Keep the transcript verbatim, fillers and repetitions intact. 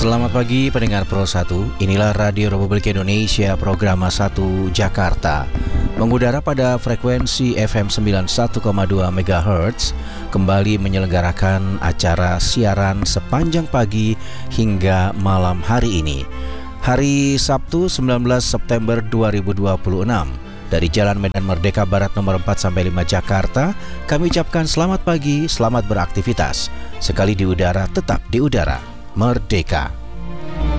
Selamat pagi pendengar Pro satu, inilah Radio Republik Indonesia program satu Jakarta. Mengudara pada frekuensi F M sembilan puluh satu koma dua megahertz, kembali menyelenggarakan acara siaran sepanjang pagi hingga malam hari ini. Hari Sabtu sembilan belas September dua ribu dua puluh enam. Dari Jalan Medan Merdeka Barat nomor empat sampai lima Jakarta, kami ucapkan selamat pagi, selamat beraktivitas. Sekali di udara, tetap di udara. Merdeka.